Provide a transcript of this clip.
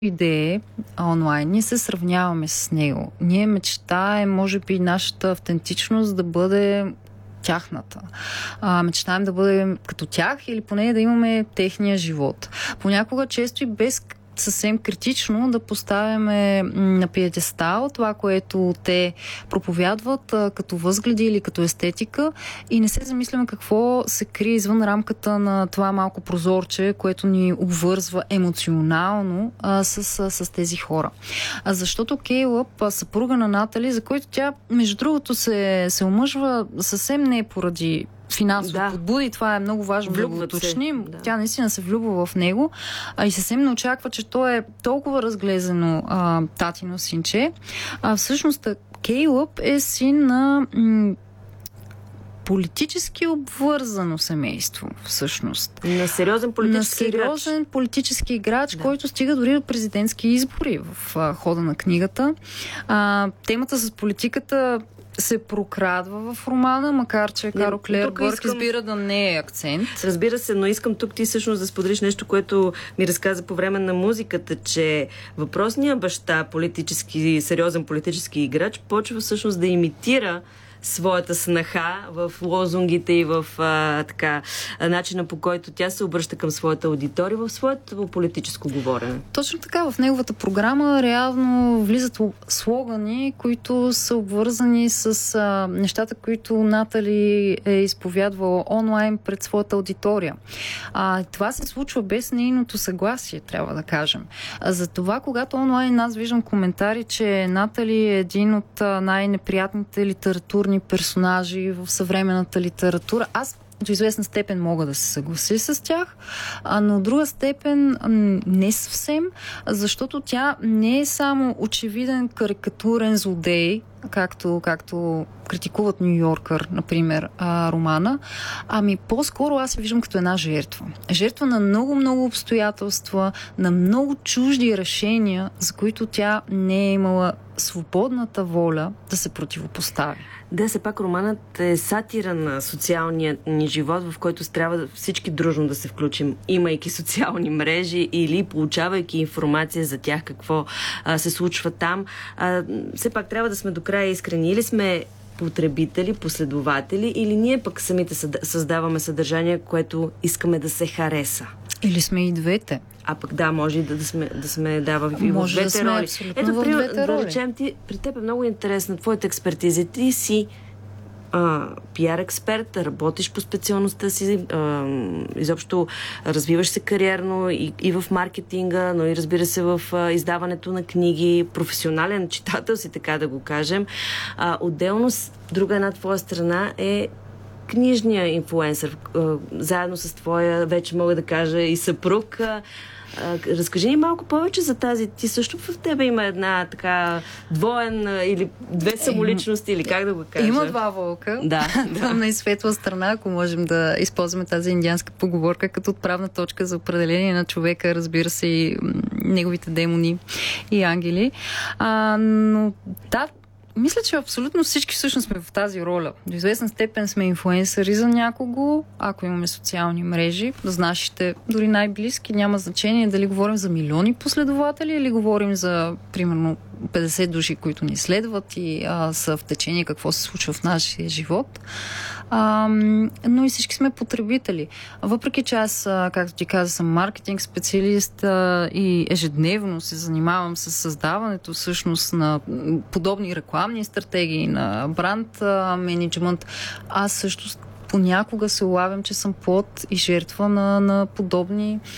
идея онлайн, ние се сравняваме с него. Ние мечтаем, може би, нашата автентичност да бъде тяхната. Мечтаем да бъдем като тях или поне да имаме техния живот. Понякога често и без съвсем критично да поставяме на пиедестал това, което те проповядват като възгледи или като естетика и не се замисляме какво се крие извън рамката на това малко прозорче, което ни обвързва емоционално с тези хора. Защото Кейлъб, съпруга на Натали, за който тя, между другото, се омъжва съвсем не поради финансови подбуди. Това е много важно да го уточним. Да. Тя наистина се влюбва в него и съвсем не очаква, че той е толкова разглезено татино синче. Всъщност Кейлъб е син на политически обвързано семейство, всъщност. На сериозен политически играч, който стига дори до президентски избори в хода на книгата. Темата с политиката се прокрадва в романа, макар че Карл Клербърг избира да не е акцент. Разбира се, но искам тук ти всъщност да споделиш нещо, което ми разказа по време на музиката, че въпросният баща, сериозен политически играч, почва всъщност да имитира своята снаха в лозунгите и в начина, по който тя се обръща към своята аудитория в своето политическо говорене. Точно така, в неговата програма реално влизат слогани, които са обвързани с нещата, които Натали е изповядвала онлайн пред своята аудитория. Това се случва без нейното съгласие, трябва да кажем. Затова, когато онлайн аз виждам коментари, че Натали е един от най-неприятните литературни персонажи в съвременната литература. Аз до известна степен мога да се съгласи с тях, но от друга степен не съвсем, защото тя не е само очевиден карикатурен злодей, както критикуват Ню Йоркър, например, романа, ами по-скоро аз я виждам като една жертва. Жертва на много обстоятелства, на много чужди решения, за които тя не е имала свободната воля да се противопостави. Да, все пак романът е сатира на социалния ни живот, в който трябва всички дружно да се включим, имайки социални мрежи или получавайки информация за тях, какво се случва там. Все пак трябва да сме до края искрени. Или сме потребители, последователи, или ние пък самите създаваме съдържание, което искаме да се хареса. Или сме и двете. А пък да, може и да сме в двете роли. Ето, да речем, при теб е много интересна твоята експертиза. Ти си пиар експерт, работиш по специалността си, изобщо развиваш се кариерно и в маркетинга, но и разбира се в издаването на книги, професионален читател си, така да го кажем. Отделно, друга една твоя страна е книжния инфлуенсър, заедно с твоя, вече мога да кажа, и съпруг. Разкажи ни малко повече за тази. Ти също в тебе има една така двоен или две самоличности, или как да го кажа? Има два вълка. Да. Тъмна и светла страна, ако можем да използваме тази индианска поговорка като отправна точка за определение на човека, разбира се, и неговите демони и ангели. Но да, мисля, че абсолютно всички всъщност сме в тази роля. До известна степен сме инфлуенсъри за някого, ако имаме социални мрежи, за нашите дори най-близки. Няма значение дали говорим за милиони последователи или говорим за, примерно, 50 души, които ни следват и са в течение какво се случва в нашия живот. Но и всички сме потребители. Въпреки че аз, както ти каза, съм маркетинг специалист и ежедневно се занимавам с създаването всъщност на подобни рекламни стратегии, на бранд менеджмент, аз също понякога се улавям, че съм плод и жертва на подобни